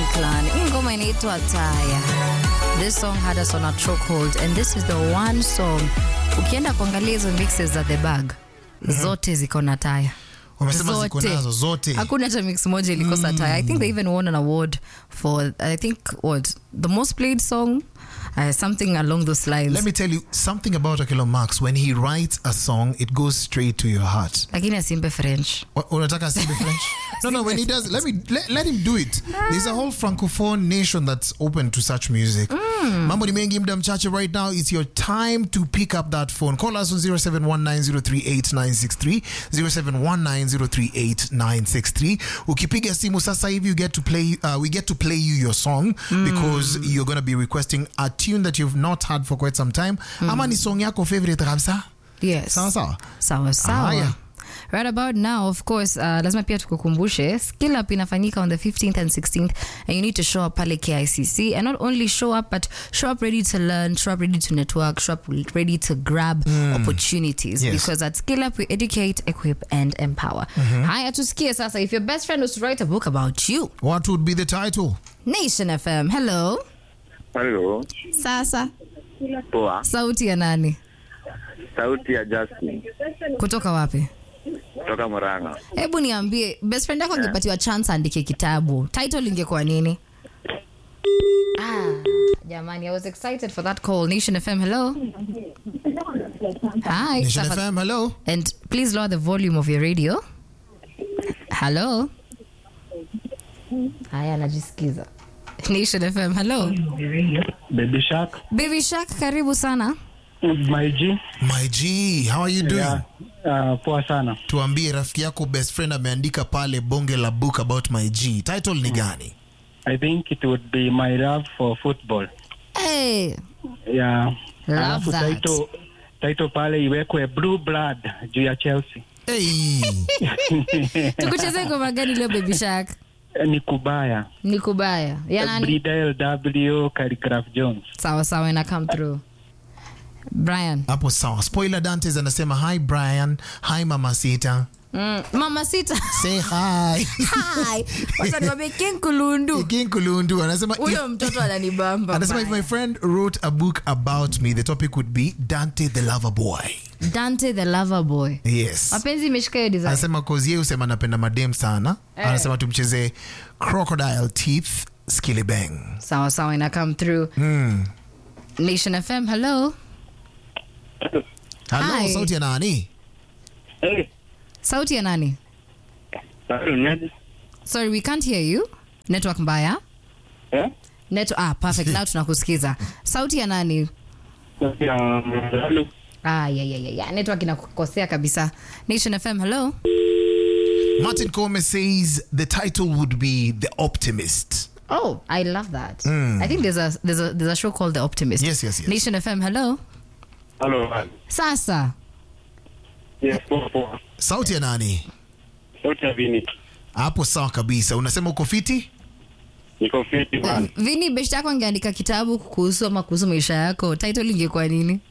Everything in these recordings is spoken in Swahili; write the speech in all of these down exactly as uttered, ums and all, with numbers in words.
Clan. Ingoma inaitwa Taya. This song had us on a chokehold, and this is the one song ukienda kuangalia hizo mixes za The Bag, mm-hmm. zote ziko na Taya. Wamesema ziko nazo zote. Hakuna hata mix moja ilikosa mm. Taya. I think they even won an award for, I think, what, the most played song? Uh, something along those lines. Let me tell you something about Akilo Max. When he writes a song, it goes straight to your heart. Lakini asimbe French. Unataka asimbe French? No, no, when he does, let me let, let him do it. There's a whole francophone nation that's open to such music. Mm. Mambo ni mengi mda mchache right now. It's your time to pick up that phone. Call us on zero seven one nine zero three eight nine six three, zero seven one nine zero three eight nine six three. Ukipiga simu sasa hivi, you get to play uh, we get to play you your song mm. because you're going to be requesting a tune that you've not had for quite some time. Mm. Ama ni song yako favorite kabisa? Yes. Sawa sawa. Sawa sawa. Ah, right about now, of course, uh, lazima pia tukukumbushe Skill Up inafanyika on the fifteenth and sixteenth, and you need to show up pale K I C C, and not only show up, but show up ready to learn, show up ready to network, show up ready to grab mm. opportunities. Yes. Because at Skill Up we educate, equip, and empower. Mm-hmm. Haya tusikie sasa, if your best friend was to write a book about you, what would be the title? Nation F M. Hello. Hello. Sasa. Poa. Sauti ya nani? Sauti ya Justin. Kutoka wapi? Kutoka Murang'a. Hebu niambie, best friend yako angepatiwa chance andike kitabu, title ingekuwa nini? Ah, jamani, I was excited for that call. Nation F M, hello. Hi. Nation F M, hello. And please lower the volume of your radio. Hello. Haya, najisikiza. Nation F M, hello. Baby Shark. Baby Shark, karibu sana. My G. My G, how are you doing? Yeah, uh, poa sana. Tuambie rafiki yako best friend ameandika pale bonge la book about my G. Title ni gani? I think it would be My Love for Football. Hey. Yeah. Love uh, that. Title, title pale iwekwe Blue Blood juu ya Chelsea. Hey. Tukucheze ngoma gani leo Baby Shark? Ni kubaya. Ni kubaya. Ya nani? Brida L W Calligraph Jones. Sawa sawa, ina come through. Brian. Hapo sawa. Spoiler Dantes anasema hi Brian, hi Mama Sita. Mm, Mama Sita. Say hi. Hi. Wacha niwaambie King Kulundu. King Kulundu anasema huyo mtoto ananibamba. Anasema if my friend wrote a book about me, the topic would be Dante the Lover Boy. Dante the Lover Boy. Yes. Mapenzi imeshika hiyo design. Anasema cause yeye usema napenda madem sana. Eh. Anasema tumcheze Crocodile Teeth Skilly Bang. Sawa sawa, ina come through. Mm. Nation F M, hello. Hello, hi. Sauti ya nani? Hey. Sauti ya nani? Hello. Sorry, we can't hear you. Network mbaya? Eh? Net ah, perfect. Now tunakusikiza. Sauti ya nani? Sauti ya Hello. Ah, yeah, yeah, yeah, yeah. Network inakukosea kabisa. Nation F M, hello. Martin Gomez says the title would be The Optimist. Oh, I love that. Mm. I think there's a there's a there's a show called The Optimist. Yes, yes, yes. Nation F M, hello. Hello, man. Sasa. Yes, poa poa. Sauti ya nani? Sauti ya Vini. Hapo sawa kabisa. Unasema uko fiti? Niko fiti man. Vini, best yako angeandika kitabu kuhusu ama kuhusu maisha yako, title ingekuwa nini?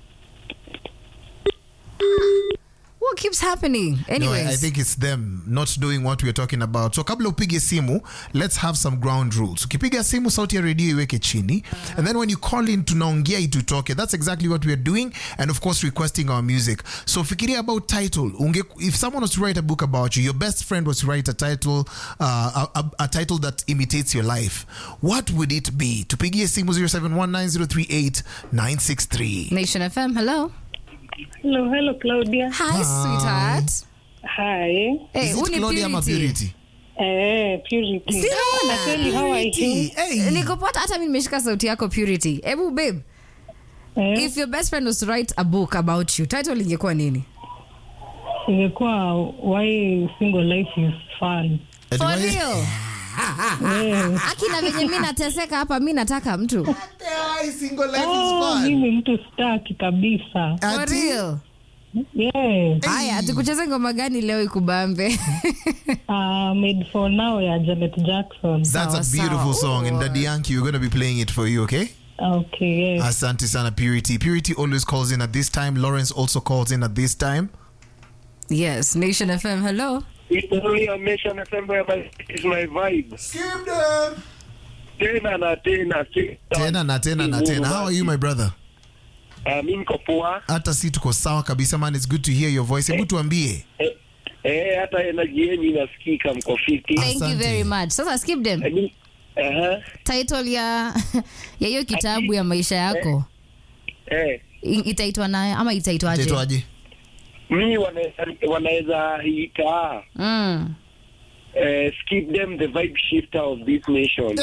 What keeps happening? Anyways. No, I think it's them not doing what we're talking about. So kabla upige simu, let's have some ground rules. Ukipiga simu, sauti ya radio iweke chini. Uh, and then when you call in, tunaongea itutoke. That's exactly what we're doing. And of course, requesting our music. So fikiria about title. Unge, if someone was to write a book about you, your best friend was to write a title, uh, a, a, a title that imitates your life, what would it be? Tupigie simu zero seven one nine zero three eight nine six three. Nation F M, hello. Hello, hello, Claudia. Hi, Hi. Sweetheart. Hi. Hey, is it Claudia ama Purity? Eh, Purity. See, I tell you how I think. Hey. Nikopata hata mimi nimeshika sauti yako Purity. Ebu babe. Eh? If your best friend was to write a book about you, title ingekuwa nini? Ingekuwa Why Single Life is Fun. For real? Yeah. Akina venye mimi nateseka hapa, mimi nataka mtu. Why Single Life oh, is Fun. Mimi mtu staki kabisa. For real? Yes. Haya, tukucheze ngoma gani leo ikubambe? uh, Made for Now ya Janet Jackson. That's a beautiful song, and Daddy Yankee, we're going to be playing it for you, okay? Okay, yes. Asante sana Purity. Purity always calls in at this time. Lawrence also calls in at this time. Yes, Nation F M, hello. It's only a Nation F M where my, is my vibe. Skip them. tena na tena Tena na tena na tena. How are you my brother? Uh, mimi niko poa. Hata si tuko sawa kabisa man, it's good to hear your voice. Hebu tuambie. Eh, eh hata energy yenu inasikika mko fiti. Thank you Asante. very much. Sasa skip them. Eh, mi- Aha. Title ya ya hiyo kitabu ya maisha yako Eh, I- itaitwa nayo ama itaitwaje? Tetwaje? mimi wanaweza wanaweza ita Mm. eh, skip them the vibe shifter of this nation.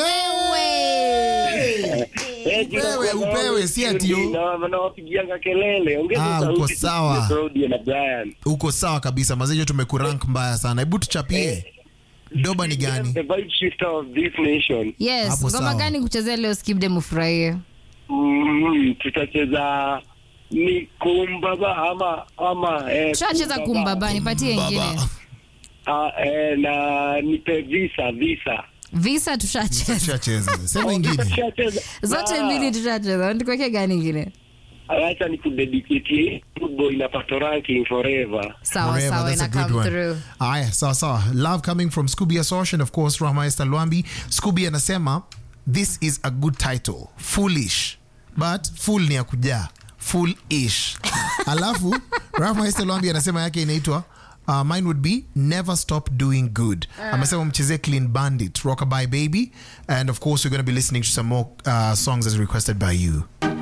Eh, jina Upewe, kwa upewe, si ati yo. na na wapigianga kelele. Ongeza Ah, sauti. uko sawa. Claudia na Brian. Uko sawa kabisa. Mazejo tumekurank mbaya sana. Hebu tuchapie. Doba ni gani? The vibe shifter of this nation. Yes, Hapo ngoma sawa. gani kuchezea leo skip them ufurahie? Mm, tutacheza ni kumbaba ama ama eh, Tushacheza kumbaba, nipatie ingine. Baba. Ah, eh, na nipe visa visa. Visa tushacheza. Tushacheza. Sema ingine. Tushacheza. Zote Ah, mbili tushacheza. Nikuwekea gani ingine? acha nikudedicate Good Boy na Pato Ranking forever. Sawa Forever, sawa, that's a ina good come one. through. Aya, sawa sawa. Love coming from Scooby Asosh and of course Rahma Esther Lwambi. Scooby anasema this is a good title. Foolish. But full ni ya kujaa. Foolish. Alafu Rahma Esther Lwambi anasema yake inaitwa Uh, mine would be Never Stop Doing Good. Amesema mcheze Clean Bandit, Rockabye Baby, and of course we're going to be listening to some more uh, songs as requested by you.